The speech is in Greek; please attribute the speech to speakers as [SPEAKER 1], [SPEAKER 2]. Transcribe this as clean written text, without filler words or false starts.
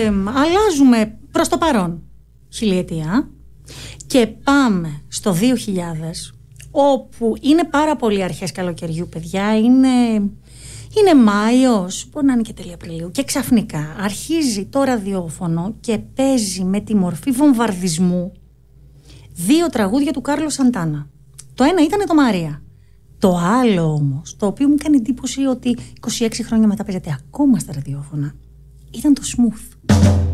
[SPEAKER 1] αλλάζουμε προς το παρόν χιλιετία και πάμε στο 2000, όπου είναι πάρα πολύ αρχές καλοκαιριού, παιδιά. Είναι Μάιος, μπορεί να είναι και τέλη Απριλίου, και ξαφνικά αρχίζει το ραδιόφωνο και παίζει με τη μορφή βομβαρδισμού 2 τραγούδια του Κάρλος Σαντάνα. Το ένα ήταν το Μαρία. Το άλλο όμως, το οποίο μου κάνει εντύπωση ότι 26 χρόνια μετά παίζεται ακόμα στα ραδιόφωνα, ήταν το Smooth.